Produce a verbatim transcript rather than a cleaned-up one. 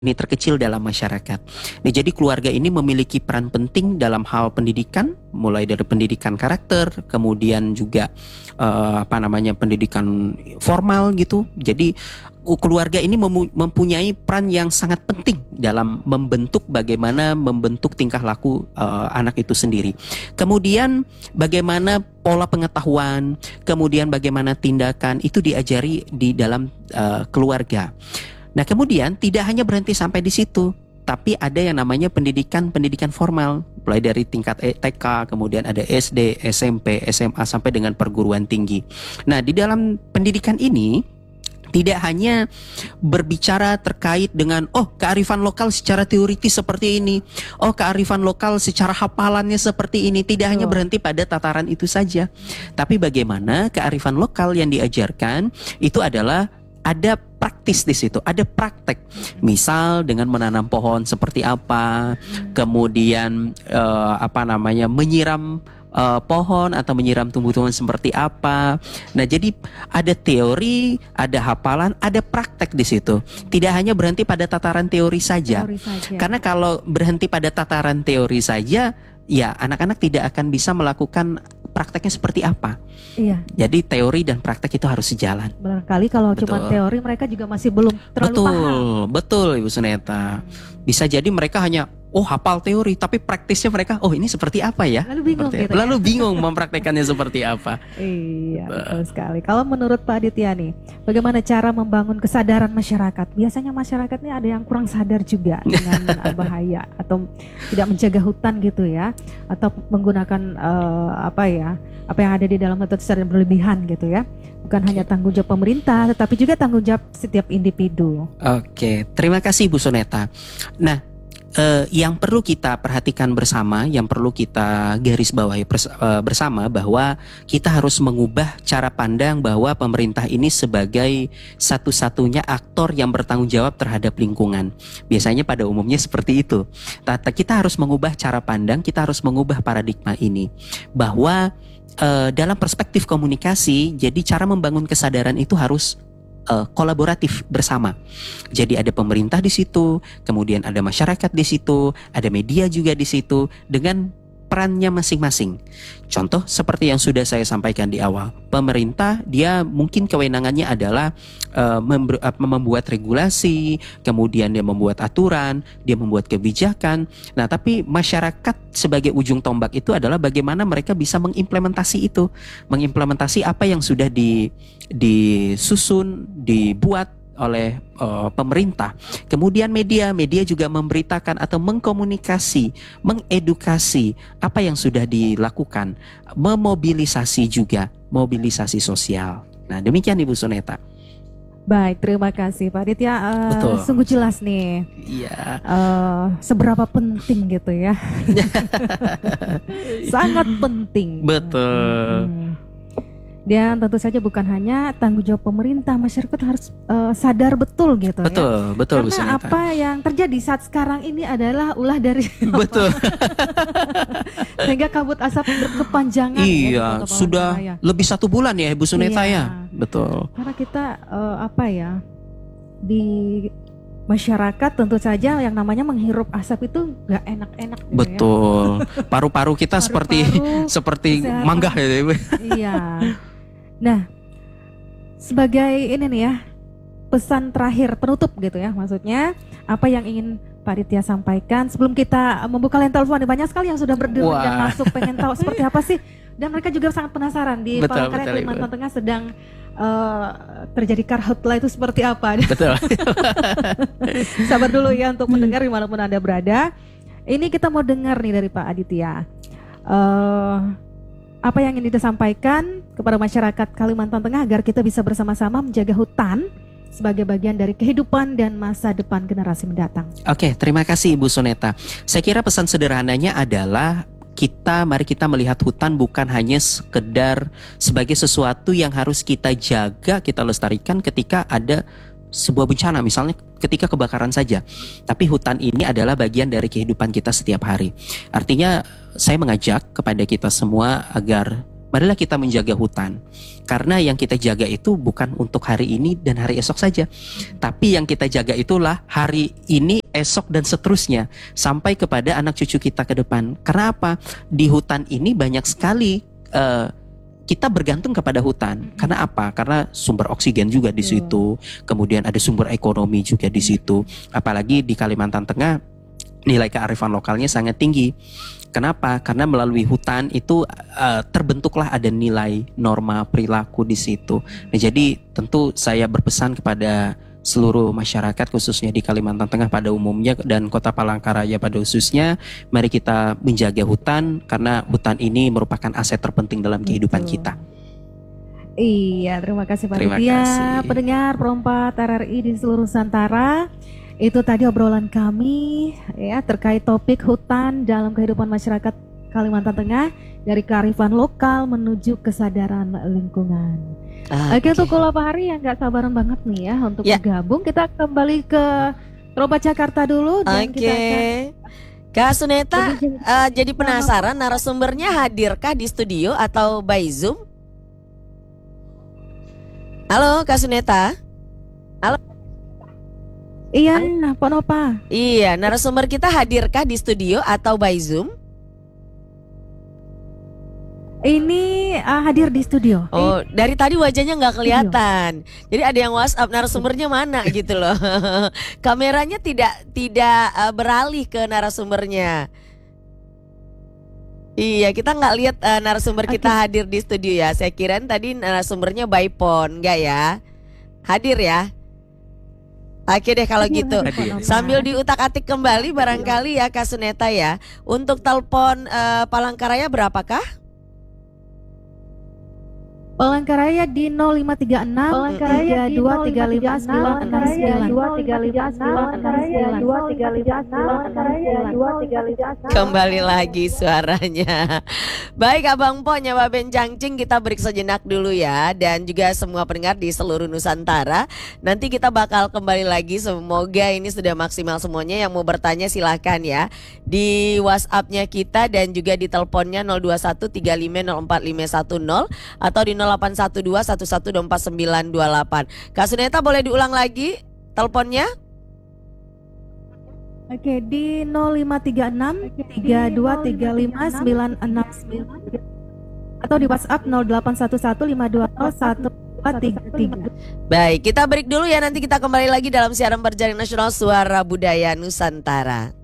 ini terkecil dalam masyarakat. Nah, jadi keluarga ini memiliki peran penting dalam hal pendidikan, mulai dari pendidikan karakter, kemudian juga eh, apa namanya pendidikan formal gitu. Jadi u- keluarga ini memu- mempunyai peran yang sangat penting dalam membentuk bagaimana membentuk tingkah laku eh, anak itu sendiri. Kemudian bagaimana pola pengetahuan, kemudian bagaimana tindakan itu diajari di dalam eh, keluarga. Nah, kemudian tidak hanya berhenti sampai di situ, tapi ada yang namanya pendidikan-pendidikan formal, mulai dari tingkat E- T K, kemudian ada S D, S M P, S M A sampai dengan perguruan tinggi. Nah, di dalam pendidikan ini tidak hanya berbicara terkait dengan oh kearifan lokal secara teoritis seperti ini, oh kearifan lokal secara hafalannya seperti ini, tidak hanya Betul. berhenti pada tataran itu saja, tapi bagaimana kearifan lokal yang diajarkan itu adalah ada praktis di situ, ada praktek. Misal dengan menanam pohon seperti apa, kemudian eh, apa namanya menyiram eh, pohon atau menyiram tumbuh-tumbuhan seperti apa. Nah, jadi ada teori, ada hafalan, ada praktek di situ. Tidak hanya berhenti pada tataran teori saja. Teori saja. Karena kalau berhenti pada tataran teori saja, ya anak-anak tidak akan bisa melakukan prakteknya seperti apa. Iya, Jadi teori dan praktek itu harus sejalan. barangkali kalau cuma Betul. teori mereka juga masih belum terlalu Betul, paham. betul Ibu Suneta. Bisa jadi mereka hanya oh hafal teori, tapi praktisnya mereka oh ini seperti apa ya? Lalu bingung Seperti- gitu ya. Lalu bingung mempraktekannya seperti apa. Iya, betul sekali. Kalau menurut Pak Aditya nih, bagaimana cara membangun kesadaran masyarakat? Biasanya masyarakat ini ada yang kurang sadar juga dengan uh, bahaya atau tidak menjaga hutan gitu ya, atau menggunakan uh, apa ya, apa yang ada di dalam hutan secara berlebihan gitu ya. Bukan hanya tanggung jawab pemerintah, tetapi juga tanggung jawab setiap individu. Oke, terima kasih Bu Suneta. Nah, eh, yang perlu kita perhatikan bersama, yang perlu kita garis bawahi pers- eh, bersama bahwa kita harus mengubah cara pandang bahwa pemerintah ini sebagai satu-satunya aktor yang bertanggung jawab terhadap lingkungan. Biasanya pada umumnya seperti itu. Tata kita harus mengubah cara pandang, kita harus mengubah paradigma ini bahwa eh, dalam perspektif komunikasi, jadi cara membangun kesadaran itu harus eh, kolaboratif bersama. Jadi ada pemerintah di situ, kemudian ada masyarakat di situ, ada media juga di situ dengan perannya masing-masing. Contoh seperti yang sudah saya sampaikan di awal, pemerintah dia mungkin kewenangannya adalah eh, member- eh, membuat regulasi, kemudian dia membuat aturan, dia membuat kebijakan. Nah, tapi masyarakat sebagai ujung tombak itu adalah bagaimana mereka bisa mengimplementasi itu, mengimplementasi apa yang sudah di disusun, dibuat oleh eh, pemerintah. Kemudian media, media juga memberitakan atau mengkomunikasi, mengedukasi apa yang sudah dilakukan, memobilisasi juga, mobilisasi sosial. Nah, demikian Ibu Suneta. Baik, terima kasih Pak Aditya. Uh, Betul. sungguh jelas nih. Iya. Uh, seberapa penting gitu ya. Sangat penting. Betul. Hmm. Dan tentu saja bukan hanya tanggung jawab pemerintah, masyarakat harus uh, sadar betul gitu ya. Betul, betul Bu Karena Suneta. apa yang terjadi saat sekarang ini adalah ulah dari Betul. sehingga kabut asap berkepanjangan ya, di Iya, Kota sudah Palangkaraya. lebih satu bulan ya Ibu Suneta Iya. ya. Betul. Karena kita uh, apa ya, di masyarakat tentu saja yang namanya menghirup asap itu nggak enak-enak gitu ya. Betul. Paru-paru kita seperti Paru-paru, seperti kesehatan. mangga ya Ibu. Iya. Nah, sebagai ini nih ya, pesan terakhir penutup gitu ya, maksudnya apa yang ingin Pak Aditya sampaikan sebelum kita membuka line telepon, nih banyak sekali yang sudah berdiri Wah. dan masuk pengen tahu seperti apa sih, dan mereka juga sangat penasaran di Betul, Palangkaraya betul, Kalimantan Ibu. Tengah sedang eh, terjadi karhutla itu seperti apa. Betul. Sabar dulu ya untuk mendengar dimanapun Anda berada. Ini kita mau dengar nih dari Pak Aditya. Eh, apa yang ingin kita sampaikan kepada masyarakat Kalimantan Tengah agar kita bisa bersama-sama menjaga hutan sebagai bagian dari kehidupan dan masa depan generasi mendatang. Oke, terima kasih Ibu Suneta. Saya kira pesan sederhananya adalah kita, mari kita melihat hutan bukan hanya sekedar sebagai sesuatu yang harus kita jaga, kita lestarikan ketika ada sebuah bencana, misalnya ketika kebakaran saja. Tapi hutan ini adalah bagian dari kehidupan kita setiap hari. Artinya saya mengajak kepada kita semua agar marilah kita menjaga hutan. Karena yang kita jaga itu bukan untuk hari ini dan hari esok saja, tapi yang kita jaga itulah hari ini, esok, dan seterusnya sampai kepada anak cucu kita ke depan. Karena apa? Di hutan ini banyak sekali uh, kita bergantung kepada hutan. Karena apa? Karena sumber oksigen juga di situ, kemudian ada sumber ekonomi juga di situ. Apalagi di Kalimantan Tengah nilai kearifan lokalnya sangat tinggi. Kenapa? Karena melalui hutan itu uh, terbentuklah ada nilai norma perilaku di situ. Nah, jadi tentu saya berpesan kepada seluruh masyarakat khususnya di Kalimantan Tengah pada umumnya dan Kota Palangkaraya pada khususnya, mari kita menjaga hutan karena hutan ini merupakan aset terpenting dalam kehidupan Betul. kita. Iya, terima kasih Pak Terima Ditya, kasih. pendengar Perempat R R I di seluruh Nusantara. Itu tadi obrolan kami ya terkait topik hutan dalam kehidupan masyarakat Kalimantan Tengah dari kearifan lokal menuju kesadaran lingkungan. Ah, Oke, oke. untuk Kula Fahri yang nggak sabaran banget nih ya untuk Ya. bergabung, kita kembali ke Roba Jakarta dulu dan Oke. kita akan Kak Suneta, berbincang eh, jadi penasaran narasumbernya hadirkah di studio atau by Zoom? Halo Kak Suneta. Iya, Pak Nova. Iya, narasumber kita hadirkah di studio atau by Zoom? Ini uh, hadir di studio. Oh, dari tadi wajahnya nggak kelihatan. Jadi ada yang WhatsApp narasumbernya mana gitu loh. Kameranya tidak tidak uh, beralih ke narasumbernya. Iya, kita nggak lihat uh, narasumber kita hadir di studio ya. Saya kirain tadi narasumbernya by phone, enggak ya? Hadir ya? Oke deh kalau Hadir, gitu. hadir, Pak Nova. Sambil diutak-atik kembali barangkali ya Kak Suneta ya. Untuk telepon uh, Palangkaraya berapakah? Palangkaraya di nol lima tiga enam tiga dua tiga lima sembilan enam sembilan. Kembali lagi suaranya. Baik Abang Po, Nyawa Bencangcing, kita break sejenak dulu ya. Dan juga semua pendengar di seluruh Nusantara, nanti kita bakal kembali lagi. Semoga ini sudah maksimal semuanya. Yang mau bertanya silahkan ya di WhatsApp-nya kita dan juga di teleponnya nol dua satu tiga lima nol empat lima satu nol atau di nol delapan satu dua satu satu dua empat sembilan dua delapan. Kak Suneta boleh diulang lagi teleponnya? Oke, di nol lima tiga enam tiga dua tiga lima sembilan enam sembilan atau di WhatsApp nol delapan satu satu lima dua nol satu dua tiga tiga. Baik, kita break dulu ya. Nanti kita kembali lagi dalam siaran Berjaring Nasional Suara Budaya Nusantara.